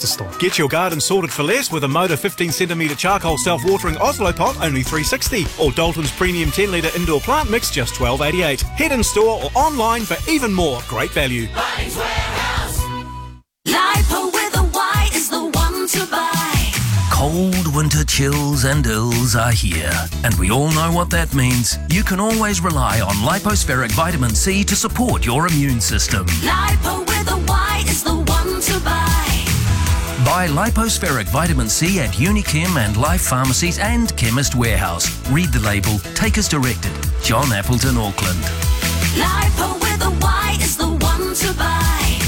store. Get your garden sorted for less with a Moda 15cm charcoal self-watering Oslo pot, only $3.60. Or Dalton's premium 10-litre indoor plant mix, just $12.88. Head in store or online for even more great value. Bunnings Warehouse. Lipo with a Y is the one to buy. Cold winter chills and ills are here, and we all know what that means. You can always rely on Lipospheric Vitamin C to support your immune system. Lipo with a Y is the one to buy. Buy Lipospheric Vitamin C at Unichem and Life Pharmacies and Chemist Warehouse. Read the label. Take as directed. John Appleton, Auckland. Lipo with a Y is the one to buy.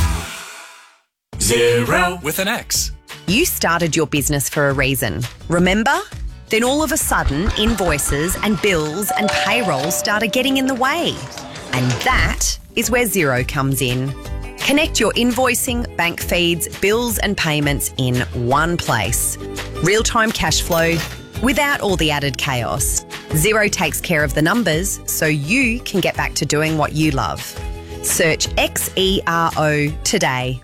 Xero with an X. You started your business for a reason, remember? Then all of a sudden, invoices and bills and payroll started getting in the way. And that is where Xero comes in. Connect your invoicing, bank feeds, bills and payments in one place. Real-time cash flow without all the added chaos. Xero takes care of the numbers so you can get back to doing what you love. Search XERO today.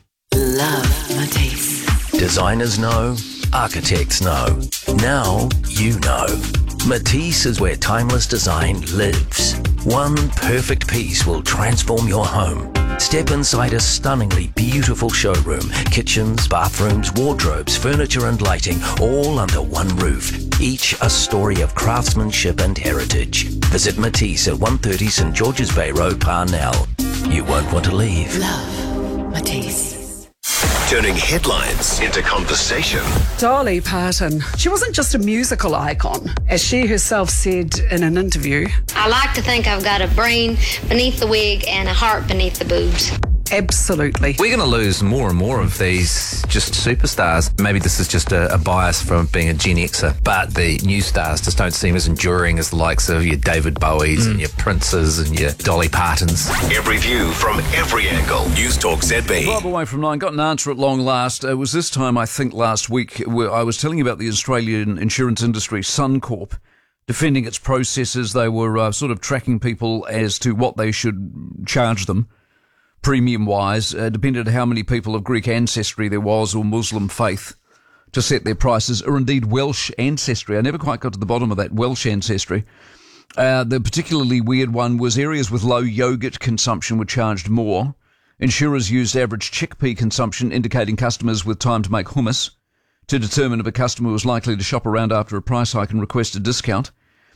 Love Matisse. Designers know, architects know. Now you know. Matisse is where timeless design lives. One perfect piece will transform your home. Step inside a stunningly beautiful showroom. Kitchens, bathrooms, wardrobes, furniture and lighting, all under one roof. Each a story of craftsmanship and heritage. Visit Matisse at 130 St George's Bay Road, Parnell. You won't want to leave. Love Matisse. Turning headlines into conversation. Dolly Parton. She wasn't just a musical icon. As she herself said in an interview, I like to think I've got a brain beneath the wig and a heart beneath the boobs. absolutely. We're going to lose more and more of these just superstars. Maybe this is just a bias from being a Gen Xer, but the new stars just don't seem as enduring as the likes of your David Bowies and your Princes and your Dolly Partons. Every view from every angle. News Talk ZB. Bob away from 9. Got an answer at long last. It was this time, I think, last week, where I was telling you about the Australian insurance industry, Suncorp, defending its processes. They were sort of tracking people as to what they should charge them, premium-wise, depended on how many people of Greek ancestry there was or Muslim faith to set their prices, or indeed Welsh ancestry. I never quite got to the bottom of that Welsh ancestry. The particularly weird one was areas with low yogurt consumption were charged more. Insurers used average chickpea consumption, indicating customers with time to make hummus, to determine if a customer was likely to shop around after a price hike and request a discount.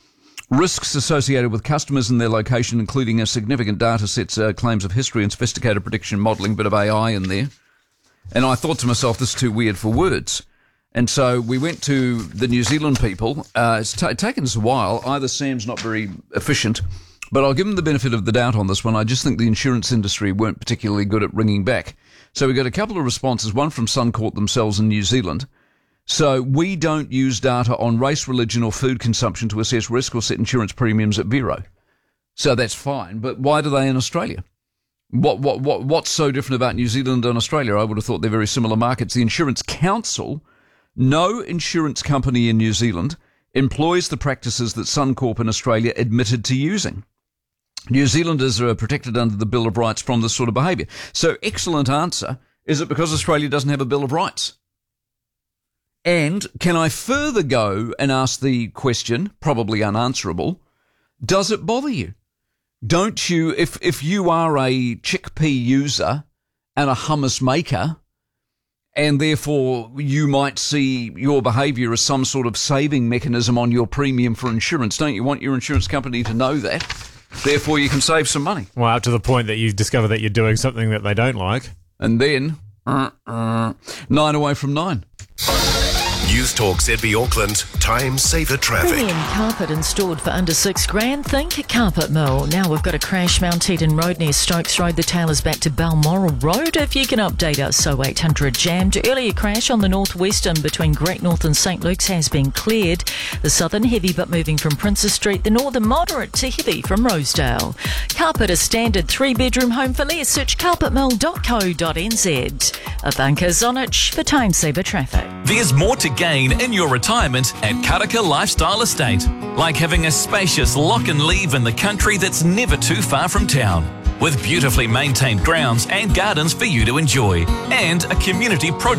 Risks associated with customers and their location, including a significant data sets, claims of history and sophisticated prediction modelling, bit of AI in there. And I thought to myself, this is too weird for words. And so we went to the New Zealand people. It's taken us a while. Either Sam's not very efficient, but I'll give them the benefit of the doubt on this one. I just think the insurance industry weren't particularly good at ringing back. So we got a couple of responses, one from Suncorp themselves in New Zealand. So we don't use data on race, religion or food consumption to assess risk or set insurance premiums at zero. So that's fine. But why do they in Australia? What's so different about New Zealand and Australia? I would have thought they're very similar markets. The Insurance Council, no insurance company in New Zealand employs the practices that Suncorp in Australia admitted to using. New Zealanders are protected under the Bill of Rights from this sort of behaviour. So excellent answer. Is it because Australia doesn't have a Bill of Rights? And can I further go and ask the question, probably unanswerable, does it bother you? Don't you, if you are a chickpea user and a hummus maker, and therefore you might see your behaviour as some sort of saving mechanism on your premium for insurance, don't you want your insurance company to know that? Therefore you can save some money. Well, up to the point that you discover that you're doing something that they don't like. And then, 9 away from 9. News Talk ZB Auckland, time saver traffic. Premium carpet installed for under $6,000. Think Carpet Mill. Now we've got a crash Mount Eden Road near Stokes Road. The tail is back to Balmoral Road. If you can update us, 0800 jammed. Earlier crash on the northwestern between Great North and St Luke's has been cleared. The southern heavy but moving from Princes Street. The northern moderate to heavy from Rosedale. Carpet, a standard 3-bedroom home for less. Search carpetmill.co.nz. A bunker Zonich for time saver traffic. There's more to gain in your retirement at Karaka Lifestyle Estate, like having a spacious lock and leave in the country that's never too far from town, with beautifully maintained grounds and gardens for you to enjoy, and a community project